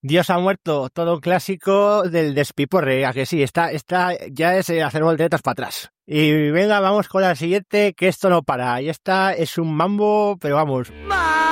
Dios ha muerto, todo un clásico del despiporre, a que sí, está ya es hacer volteretas para atrás. Y venga, vamos con la siguiente, que esto no para. Y esta es un mambo, pero vamos.